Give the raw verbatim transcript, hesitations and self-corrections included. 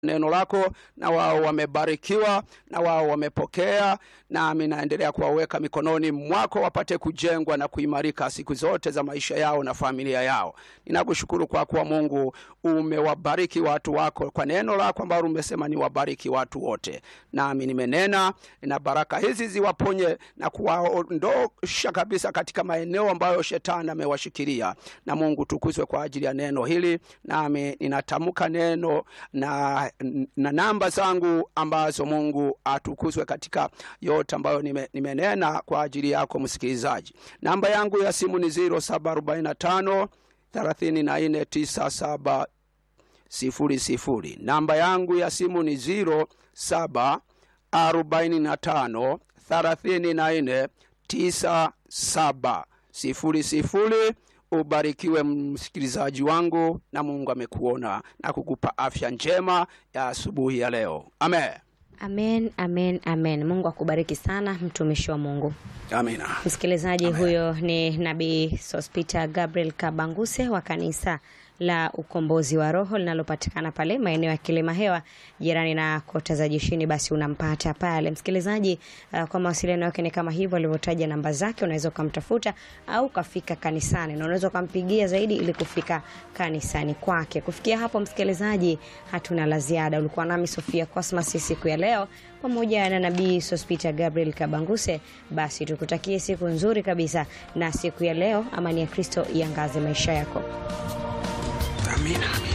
neno lako, na wao wamebarikiwa, na wao wamepokea, nami naendelea kuwaweka mikononi mwako wapate kujengwa na kuimarika siku zote za maisha yao na familia yao. Ninakushukuru kwa kuwa Mungu umewabariki watu wako kwa neno lako ambalo umesema ni wabariki watu wote. Nami nimenena na baraka hizi ziwaponye na kuwaondosha kabisa katika maeneo ambayo shetani amewashikilia. Na Mungu tukuzwe kwa ajili ya neno hili. Nami ninatamka neno na, na namba zangu ambazo Mungu atukuzwe katika yote ambayo nime, nimenena kwa ajili yako msikilizaji. Namba yangu ya simu ni zero saba arobaini tano thelathini na nne tisini na saba sifuri sifuri. Namba yangu ya simu ni zero saba arobaini tano thelathini na nne tisini na saba sifuri sifuri. Ubarikiwe msikilizaji wangu, na Mungu amekuona na kukupa afya njema ya asubuhi ya leo. Amen. Amen, amen, amen. Mungu akubariki sana mtumishi wa Mungu. Amina. Msikilizaji, huyo ni Nabii Sospeter Gabriel Kabanguse wa kanisa la Ukombozi wa Roho linalopatikana pale maeneo ya Kilima Hewa jirani na Kota za Jeshini. Basi unampata pale msikilizaji. Uh, kwa mawasiliano yake ni kama hivyo alivyotaja namba zake. Unaweza kumtafuta au kafika kanisani, na unaweza kumpigia zaidi ili kufika kanisani kwake. Kufikia hapo msikilizaji, hatuna la ziada. Ulikuwa nami Sofia Cosmas siku ya leo pamoja na Nabii Sospeter Gabriel Kabanguse. Basi tukutakie siku nzuri kabisa, na siku ya leo amani ya Kristo iangaze maisha yako. Amina.